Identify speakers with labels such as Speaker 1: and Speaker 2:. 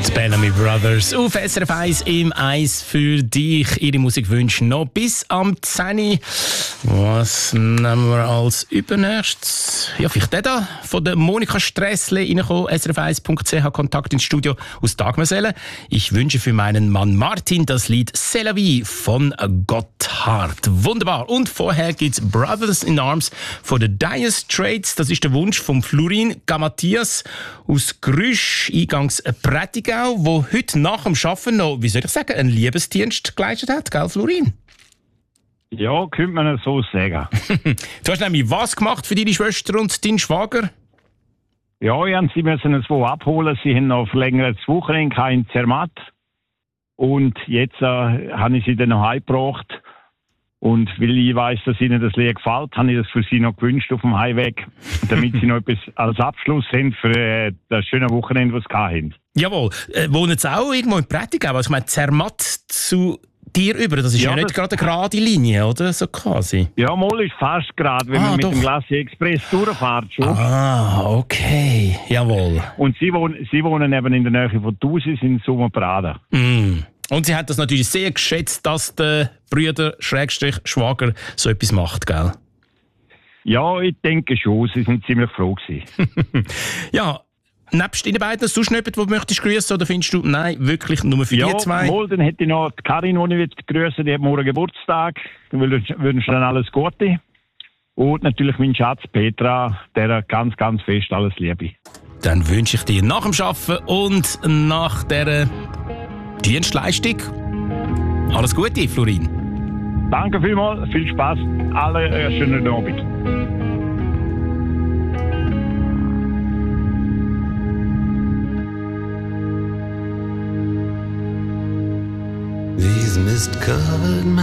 Speaker 1: Bellamy Brothers auf SRF 1 im Eis für dich. Ihre Musikwünsche noch bis am 10. Was nehmen wir als übernächstes? Ja, vielleicht der da von der Monika Stressle reingekommen, srf1.ch, Kontakt ins Studio aus Dagmersellen. Ich wünsche für meinen Mann Martin das Lied C'est la vie von Gotthard. Wunderbar. Und vorher gibt's Brothers in Arms von den Dire Straits. Das ist der Wunsch von Florin Gamathias aus Grüsch, eingangs Prättigau, wo heute nach dem Arbeiten noch, wie soll ich sagen, einen Liebesdienst geleistet hat, gell, Florin?
Speaker 2: Ja, könnte man so sagen.
Speaker 1: Du hast nämlich was gemacht für deine Schwester und deinen Schwager?
Speaker 2: Ja, sie müssen es wo abholen. Sie haben noch verlängertes Wochenende in Zermatt. Und jetzt habe ich sie dann noch heimgebracht. Und weil ich weiss, dass ihnen das Lied gefällt, habe ich das für sie noch gewünscht auf dem Heimweg, damit sie noch etwas als Abschluss haben für das schöne Wochenende, das sie hatten.
Speaker 1: Jawohl. Wohnen sie auch irgendwo in Prättigau? Also ich meine, Zermatt zu dir über, das ist ja nicht gerade eine gerade Linie, oder? So quasi.
Speaker 2: Ja, mal ist fast gerade, wenn man mit dem Glacier Express durchfährt schon.
Speaker 1: Ah, okay. Jawohl.
Speaker 2: Und sie wohnen eben in der Nähe von Thusis in Sommerbraden.
Speaker 1: Mm. Und sie hat das natürlich sehr geschätzt, dass der Brüder Schwager so etwas macht, gell?
Speaker 2: Ja, ich denke schon. Sie sind ziemlich froh gewesen.
Speaker 1: Ja, nebst Ihnen beiden sonst noch jemand, den du möchtest grüßen, oder findest du, nein, wirklich nur für die zwei?
Speaker 2: Ja, dann hätte ich noch die Karin, die ich grüßen, die hat morgen Geburtstag. Ich wünsche dann alles Gute. Und natürlich mein Schatz Petra, der ganz, ganz fest alles Liebe.
Speaker 1: Dann wünsche ich dir nach dem Arbeiten und nach dieser Dienstleistung alles Gute, Florin.
Speaker 2: Danke vielmals, viel Spaß, alle schönen Abend.
Speaker 3: These mist-covered